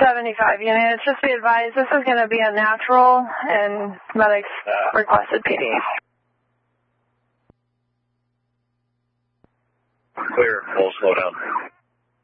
75 units. Just be advised, this is going to be unnatural, and medics requested PD. Clear, full slow down.